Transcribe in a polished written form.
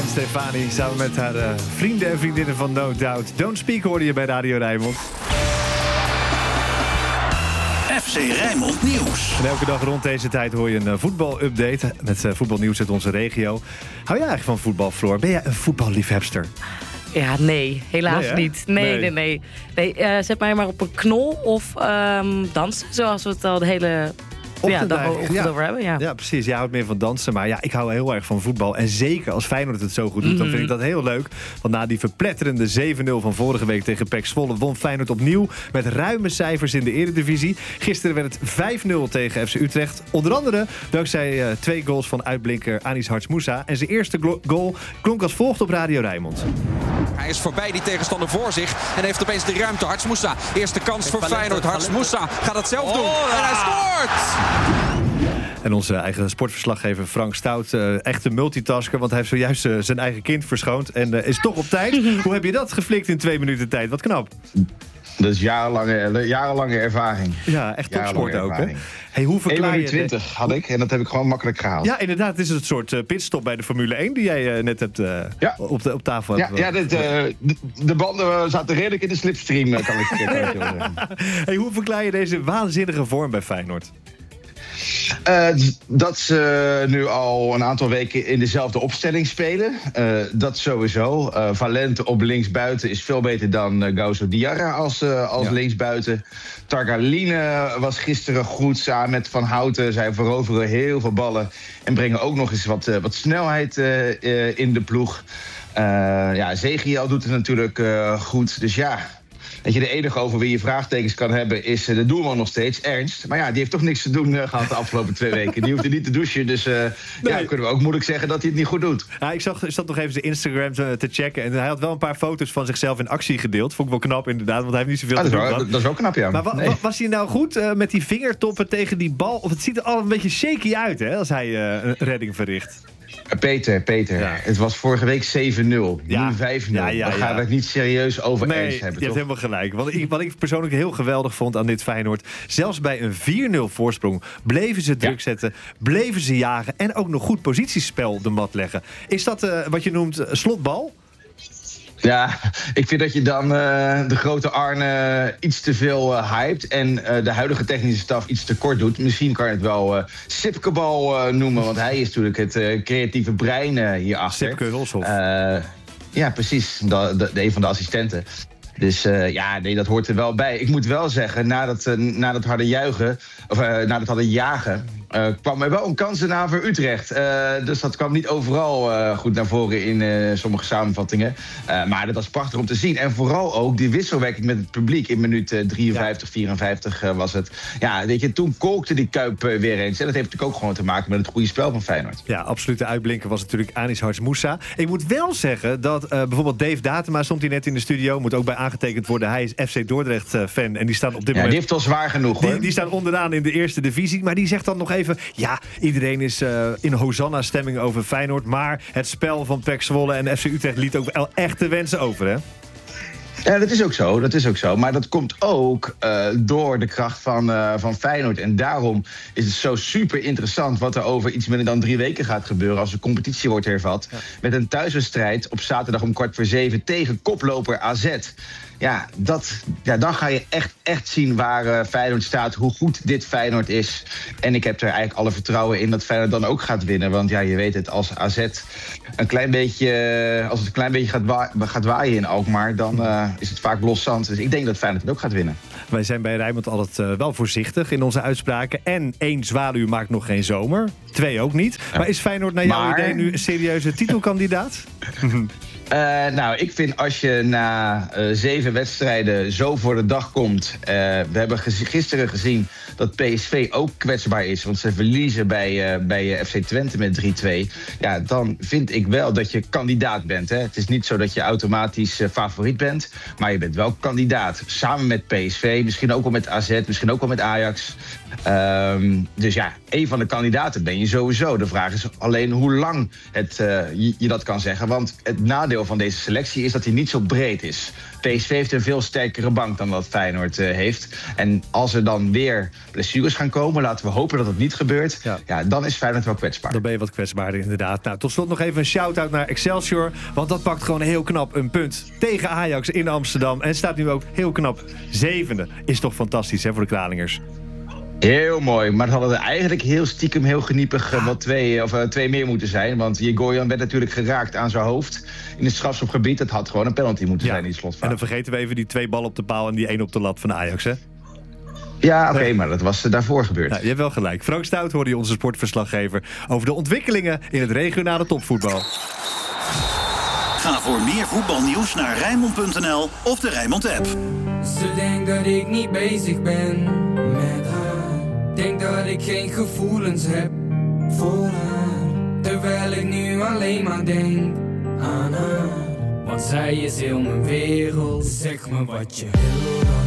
Stefani samen met haar vrienden en vriendinnen van No Doubt. Don't Speak hoorde je bij Radio Rijnmond. FC Rijnmond Nieuws. En elke dag rond deze tijd hoor je een voetbalupdate met voetbalnieuws uit onze regio. Hou jij eigenlijk van voetbal, Floor? Ben jij een voetballiefhebster? Ja, nee. Helaas niet. Nee. Zet mij maar op een knol of dansen, zoals we het al de hele... over hebben, ja. Ja, precies. Jij houdt meer van dansen. Maar ja, ik hou heel erg van voetbal. En zeker als Feyenoord het zo goed doet, dan vind ik dat heel leuk. Want na die verpletterende 7-0 van vorige week tegen PEC Zwolle won Feyenoord opnieuw met ruime cijfers in de Eredivisie. Gisteren werd het 5-0 tegen FC Utrecht. Onder andere dankzij 2 goals van uitblinker Anis Hartsmoussa. En zijn eerste goal klonk als volgt op Radio Rijnmond. Hij is voorbij die tegenstander voor zich en heeft opeens de ruimte. Hartsmoussa, eerste kans voor Feyenoord. Hartsmoussa gaat het zelf doen en hij scoort! En onze eigen sportverslaggever Frank Stout, echt een multitasker, want hij heeft zojuist zijn eigen kind verschoond en is toch op tijd. Hoe heb je dat geflikt in 2 minuten tijd? Wat knap. Dat is jarenlange ervaring. Ja, echt topsport ook, hè? Hey, hoe verklaar je 20 had ik en dat heb ik gewoon makkelijk gehaald. Ja, inderdaad. Het is een soort pitstop bij de Formule 1 die jij net hebt op tafel. De banden zaten redelijk in de slipstream, kan ik zeggen. Hey, hoe verklaar je deze waanzinnige vorm bij Feyenoord? Dat ze nu al een aantal weken in dezelfde opstelling spelen. Dat sowieso. Valente op linksbuiten is veel beter dan Gauzo Diarra als linksbuiten. Targaline was gisteren goed samen met Van Houten. Zij veroveren heel veel ballen en brengen ook nog eens wat snelheid in de ploeg. Zegiel doet het natuurlijk goed. Dus ja... Dat je de enige over wie je vraagtekens kan hebben is de doelman nog steeds, Ernst. Maar ja, die heeft toch niks te doen gehad de afgelopen 2 weken. Die hoefde niet te douchen, dus dan kunnen we ook moeilijk zeggen dat hij het niet goed doet. Ja, ik zat nog even zijn Instagram te checken en hij had wel een paar foto's van zichzelf in actie gedeeld. Vond ik wel knap inderdaad, want hij heeft niet zoveel te doen. Dat is wel knap, ja. Maar was hij nou goed met die vingertoppen tegen die bal? Of het ziet er al een beetje shaky uit, hè, als hij een redding verricht. Peter. Ja. Het was vorige week 7-0. Nu 5-0. Daar gaan we het niet serieus over eens hebben, je hebt helemaal gelijk. Wat ik persoonlijk heel geweldig vond aan dit Feyenoord... zelfs bij een 4-0 voorsprong bleven ze druk zetten... bleven ze jagen en ook nog goed positiespel op de mat leggen. Is dat wat je noemt slotbal? Ja, ik vind dat je dan de grote Arne iets te veel hypt... en de huidige technische staf iets te kort doet. Misschien kan je het wel Sipkebal noemen... want hij is natuurlijk het creatieve brein hierachter. Sipke Hulshoff. Ja, precies. Een van de assistenten. Dus dat hoort er wel bij. Ik moet wel zeggen, na dat harde juichen... of na dat harde jagen... kwam er wel een kans daarna voor Utrecht. Dus dat kwam niet overal goed naar voren in sommige samenvattingen. Maar dat was prachtig om te zien. En vooral ook die wisselwerking met het publiek. In minuut 53, 54 was het. Ja, weet je, toen kolkte die Kuip weer eens. En dat heeft natuurlijk ook gewoon te maken met het goede spel van Feyenoord. Ja, absoluut. De uitblinker was natuurlijk Anis Hartsmoussa. Ik moet wel zeggen dat bijvoorbeeld Dave Datema stond hier net in de studio. Moet ook bij aangetekend worden. Hij is FC Dordrecht fan. En die staan op dit moment... die heeft wel zwaar genoeg, hoor. Die staan onderaan in de eerste divisie. Maar die zegt dan nog even... Ja, iedereen is in Hosanna-stemming over Feyenoord. Maar het spel van PEC Zwolle en FC Utrecht liet ook wel echt te wensen over, hè? Ja, dat is ook zo. Maar dat komt ook door de kracht van Feyenoord. En daarom is het zo super interessant wat er over iets minder dan 3 weken gaat gebeuren... als de competitie wordt hervat. Ja. Met een thuiswedstrijd op zaterdag om 6:15 tegen koploper AZ. Dan ga je echt zien waar Feyenoord staat, hoe goed dit Feyenoord is. En ik heb er eigenlijk alle vertrouwen in dat Feyenoord dan ook gaat winnen. Want ja, je weet het, als AZ een klein beetje gaat waaien in Alkmaar... dan is het vaak los zand. Dus ik denk dat Feyenoord het ook gaat winnen. Wij zijn bij Rijnmond altijd wel voorzichtig in onze uitspraken. En 1 zwaluw maakt nog geen zomer. 2 ook niet. Ja. Maar is Feyenoord naar jouw idee nu een serieuze titelkandidaat? Ik vind als je na 7 wedstrijden zo voor de dag komt... we hebben gisteren gezien dat PSV ook kwetsbaar is... want ze verliezen bij FC Twente met 3-2. Ja, dan vind ik wel dat je kandidaat bent. Hè? Het is niet zo dat je automatisch favoriet bent... maar je bent wel kandidaat. Samen met PSV, misschien ook wel met AZ, misschien ook wel met Ajax... Dus ja, een van de kandidaten ben je sowieso. De vraag is alleen hoe lang je dat kan zeggen. Want het nadeel voordeel van deze selectie is dat hij niet zo breed is. PSV heeft een veel sterkere bank dan dat Feyenoord heeft. En als er dan weer blessures gaan komen, laten we hopen dat het niet gebeurt. Ja, dan is Feyenoord wel kwetsbaar. Dan ben je wat kwetsbaarder inderdaad. Nou, tot slot nog even een shout-out naar Excelsior. Want dat pakt gewoon heel knap een punt tegen Ajax in Amsterdam. En staat nu ook heel knap 7e. Is toch fantastisch, hè, voor de Kralingers. Heel mooi, maar het hadden er eigenlijk heel stiekem, heel geniepig wel twee meer moeten zijn. Want Jegorjan werd natuurlijk geraakt aan zijn hoofd in het strafschopgebied. Het had gewoon een penalty moeten zijn in die slotfase. En dan vergeten we even die 2 ballen op de paal en die 1 op de lat van de Ajax, hè? Ja, oké, maar dat was daarvoor gebeurd. Nou, je hebt wel gelijk. Frank Stout hoorde je onze sportverslaggever over de ontwikkelingen in het regionale topvoetbal. Ga voor meer voetbalnieuws naar Rijnmond.nl of de Rijnmond-app. Ze denkt dat ik niet bezig ben met haar. Denk dat ik geen gevoelens heb voor haar. Terwijl ik nu alleen maar denk aan haar. Want zij is heel mijn wereld. Zeg me wat je wil dan.